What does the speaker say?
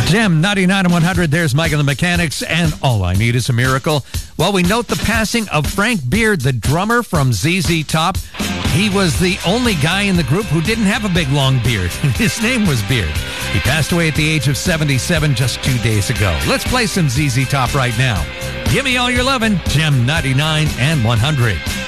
Gem 99 and 100, there's Mike and the Mechanics, and All I Need Is a Miracle. Well, we note the passing of Frank Beard, the drummer from ZZ Top. He was the only guy in the group who didn't have a big, long beard. His name was Beard. He passed away at the age of 77 just 2 days ago. Let's play some ZZ Top right now. Give me all your lovin', Gem 99 and 100.